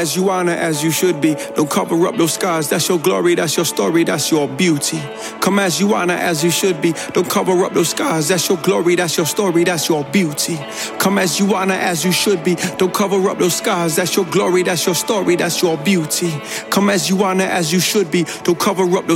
as you are, not as you should be. Don't cover up those scars. That's your glory, that's your story, that's your beauty. Come as you are, not as you should be. Don't cover up those scars. That's your glory, that's your story, that's your beauty. Come as you are, not as you should be. Don't cover up those scars. That's your glory, that's your story, that's your beauty. Come as you are, not as you should be. Don't cover up those